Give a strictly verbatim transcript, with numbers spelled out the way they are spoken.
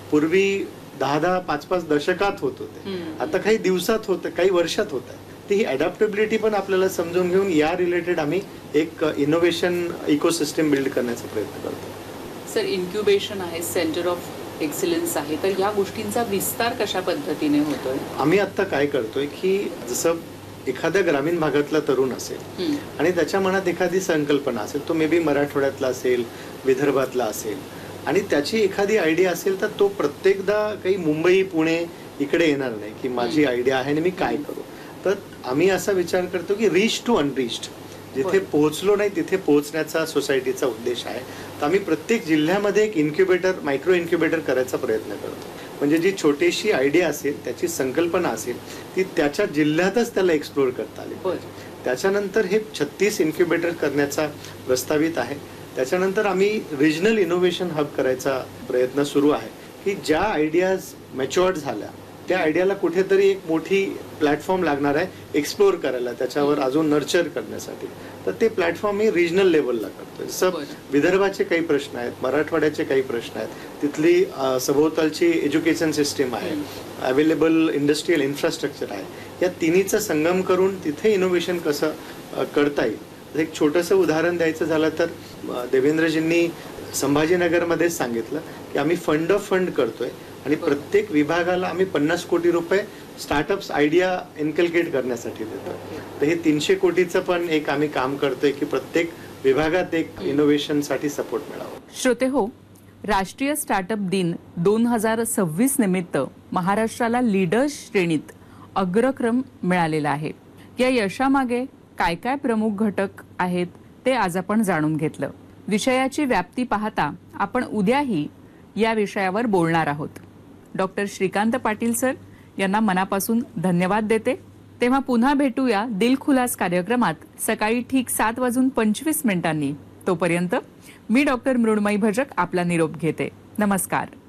पूर्वी दहा दहा पाच पाच दशकात होत होते, आता काही दिवसात होत, काही वर्षात होत आहे. ती ही अडॅप्टेबिलिटी पण आपल्याला समजून घेऊन या रिलेटेड आम्ही एक इनोव्हेशन इकोसिस्टम बिल्ड करण्याचा प्रयत्न करतो. सर, इन्क्युबेशन आहे, सेंटर ऑफ एक्सलन्स आहे, तर या गोष्टींचा विस्तार कशा पद्धतीने होतोय? आम्ही आता काय करतोय की जसं एखाद्या ग्रामीण भागातला तरुण असेल आणि त्याच्या मनात एखादी संकल्पना असेल, तो मे बी मराठवाड्यातला असेल, विदर्भातला असेल, आणि त्याची एखादी आयडिया असेल, तर तो प्रत्येकदा काही मुंबई पुणे इकडे येणार नाही की माझी आयडिया आहे आणि मी काय करू. तर आम्ही असा विचार करतो की रीच टू अनरीच्ड, जिथे पोहोचलो नाही तिथे पोहोचण्याचा सोसायटीचा उद्देश आहे. तर आम्ही प्रत्येक जिल्ह्यामध्ये एक इन्क्युबेटर, मायक्रो इन्क्युबेटर करायचा प्रयत्न करतो. म्हणजे जी छोटीशी आयडिया असेल, त्याची संकल्पना असेल, ती त्याच्या जिल्ह्यातच त्याला एक्सप्लोर करता आली. त्याच्यानंतर हे छत्तीस इन्क्युबेटर करण्याचा प्रस्तावित आहे. त्याच्यानंतर आम्ही रिजनल इनोव्हेशन हब करायचा प्रयत्न सुरू आहे की ज्या आयडियाज मॅच्युअर्ड झाल्या त्या आयडियाला कुठेतरी एक मोठी प्लॅटफॉर्म लागणार आहे एक्सप्लोर करायला, त्याच्यावर अजून नर्चर करण्यासाठी. तर ते प्लॅटफॉर्म मी रिजनल लेवलला करतोय. जसं विदर्भाचे काही प्रश्न आहेत, मराठवाड्याचे काही प्रश्न आहेत, तिथली सभोवतालची एज्युकेशन सिस्टीम आहे, अवेलेबल इंडस्ट्रियल इन्फ्रास्ट्रक्चर आहे, या तिन्हीचा संगम करून तिथे इनोव्हेशन कसं करता येईल. एक छोटंसं उदाहरण द्यायचं झालं तर देवेंद्रजींनी संभाजीनगरमध्येच सांगितलं की आम्ही फंड ऑफ फंड करतोय आणि प्रत्येक विभागाला आम्ही पन्नास कोटी रुपये स्टार्टअप्स आयडिया इन्कल्केट करण्यासाठी देतो. तर हे तीनशे कोटीचं पण एक आम्ही काम करतोय की प्रत्येक विभागात एक इनोव्हेशनसाठी सपोर्ट मिळावा. श्रोते हो, राष्ट्रीय स्टार्टअप दिन दोन हजार सव्वीस निमित्त महाराष्ट्राला लीडर्स श्रेणीत अग्रक्रम मिळालेला आहे. या यशामागे काय काय प्रमुख घटक आहेत ते आज आपण जाणून घेतलं. विषयाची व्याप्ती पाहता आपण उद्याही या विषयावर बोलणार आहोत. डॉक्टर श्रीकांत पाटील सर यांना मनापासून धन्यवाद देते. तेव्हा पुन्हा भेटूया दिलखुलास कार्यक्रमात सकाळी ठीक सात वाजून पंचवीस मिनिटांनी. तोपर्यंत मी डॉक्टर मृण्मयी भजक आपला निरोप घेते. नमस्कार.